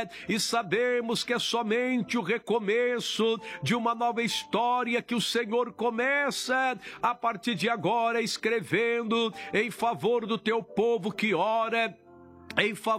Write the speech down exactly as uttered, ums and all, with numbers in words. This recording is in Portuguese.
e sabemos que é somente o recomeço de uma nova história que o Senhor começa a partir de agora, escrevendo em favor do teu povo que ora, em favor